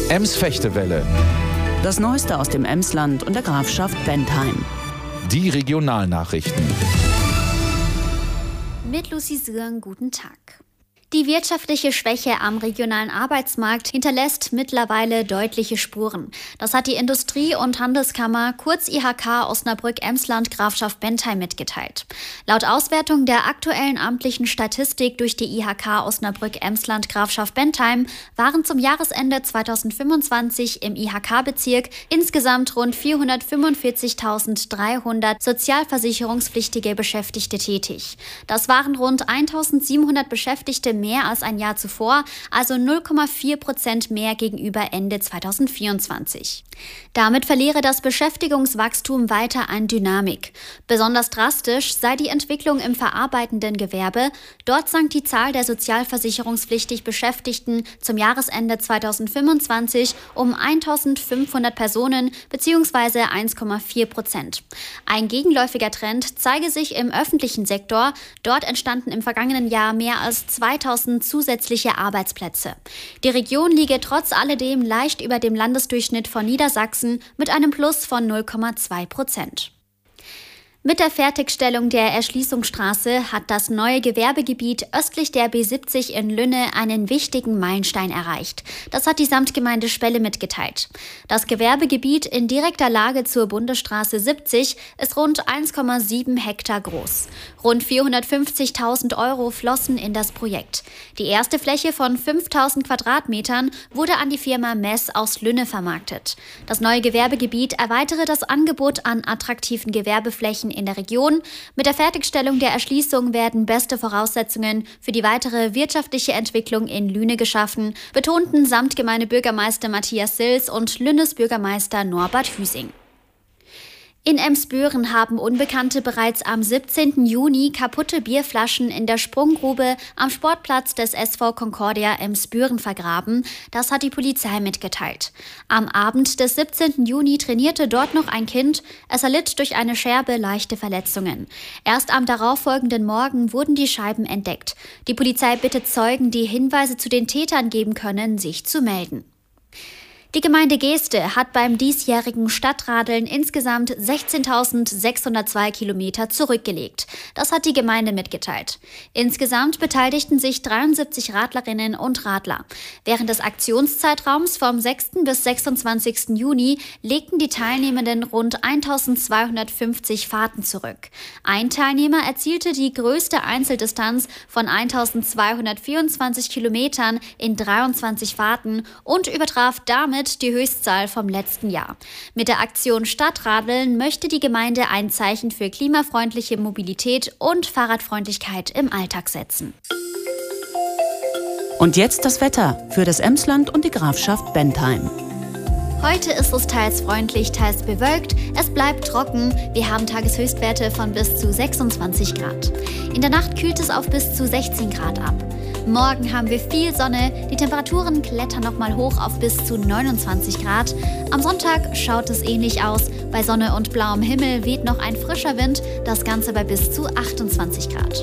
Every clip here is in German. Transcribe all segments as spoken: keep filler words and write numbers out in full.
Ems-Fechtewelle. Das Neueste aus dem Emsland und der Grafschaft Bentheim. Die Regionalnachrichten. Mit Lucy Sürn, guten Tag. Die wirtschaftliche Schwäche am regionalen Arbeitsmarkt hinterlässt mittlerweile deutliche Spuren. Das hat die Industrie- und Handelskammer, kurz I H K Osnabrück-Emsland Grafschaft Bentheim mitgeteilt. Laut Auswertung der aktuellen amtlichen Statistik durch die I H K Osnabrück-Emsland Grafschaft Bentheim waren zum Jahresende zweitausendfünfundzwanzig im I H K-Bezirk insgesamt rund vierhundertfünfundvierzigtausenddreihundert sozialversicherungspflichtige Beschäftigte tätig. Das waren rund eintausendsiebenhundert Beschäftigte mehr als ein Jahr zuvor, also null Komma vier Prozent mehr gegenüber Ende zweitausendvierundzwanzig. Damit verliere das Beschäftigungswachstum weiter an Dynamik. Besonders drastisch sei die Entwicklung im verarbeitenden Gewerbe. Dort sank die Zahl der sozialversicherungspflichtig Beschäftigten zum Jahresende zweitausendfünfundzwanzig um eintausendfünfhundert Personen bzw. eins Komma vier Prozent. Ein gegenläufiger Trend zeige sich im öffentlichen Sektor. Dort entstanden im vergangenen Jahr mehr als zweitausend zusätzliche Arbeitsplätze. Die Region liege trotz alledem leicht über dem Landesdurchschnitt von Niedersachsen mit einem Plus von null Komma zwei Prozent. Mit der Fertigstellung der Erschließungsstraße hat das neue Gewerbegebiet östlich der B siebzig in Lünne einen wichtigen Meilenstein erreicht. Das hat die Samtgemeinde Spelle mitgeteilt. Das Gewerbegebiet in direkter Lage zur Bundesstraße siebzig ist rund eins Komma sieben Hektar groß. Rund vierhundertfünfzigtausend Euro flossen in das Projekt. Die erste Fläche von fünftausend Quadratmetern wurde an die Firma Mess aus Lünne vermarktet. Das neue Gewerbegebiet erweitere das Angebot an attraktiven Gewerbeflächen in der Region. Mit der Fertigstellung der Erschließung werden beste Voraussetzungen für die weitere wirtschaftliche Entwicklung in Lüne geschaffen, betonten Samtgemeindebürgermeister Matthias Sils und Lünnes Bürgermeister Norbert Hüsing. In Emsbüren haben Unbekannte bereits am siebzehnten Juni kaputte Bierflaschen in der Sprunggrube am Sportplatz des S V Concordia Emsbüren vergraben. Das hat die Polizei mitgeteilt. Am Abend des siebzehnten Juni trainierte dort noch ein Kind. Es erlitt durch eine Scherbe leichte Verletzungen. Erst am darauffolgenden Morgen wurden die Scheiben entdeckt. Die Polizei bittet Zeugen, die Hinweise zu den Tätern geben können, sich zu melden. Die Gemeinde Geeste hat beim diesjährigen Stadtradeln insgesamt sechzehntausendsechshundertzwei Kilometer zurückgelegt. Das hat die Gemeinde mitgeteilt. Insgesamt beteiligten sich dreiundsiebzig Radlerinnen und Radler. Während des Aktionszeitraums vom sechsten bis sechsundzwanzigsten Juni legten die Teilnehmenden rund eintausendzweihundertfünfzig Fahrten zurück. Ein Teilnehmer erzielte die größte Einzeldistanz von eintausendzweihundertvierundzwanzig Kilometern in dreiundzwanzig Fahrten und übertraf damit die Höchstzahl vom letzten Jahr. Mit der Aktion Stadtradeln möchte die Gemeinde ein Zeichen für klimafreundliche Mobilität und Fahrradfreundlichkeit im Alltag setzen. Und jetzt das Wetter für das Emsland und die Grafschaft Bentheim. Heute ist es teils freundlich, teils bewölkt. Es bleibt trocken. Wir haben Tageshöchstwerte von bis zu sechsundzwanzig Grad. In der Nacht kühlt es auf bis zu sechzehn Grad ab. Morgen haben wir viel Sonne. Die Temperaturen klettern nochmal hoch auf bis zu neunundzwanzig Grad. Am Sonntag schaut es ähnlich aus. Bei Sonne und blauem Himmel weht noch ein frischer Wind. Das Ganze bei bis zu achtundzwanzig Grad.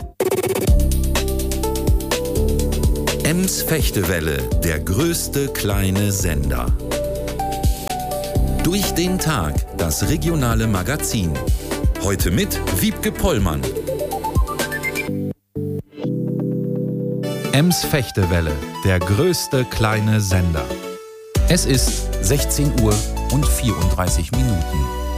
Ems-Fechtewelle, der größte kleine Sender. Durch den Tag, das regionale Magazin. Heute mit Wiebke Pollmann. Ems-Fechtewelle, der größte kleine Sender. Es ist sechzehn Uhr und vierunddreißig Minuten.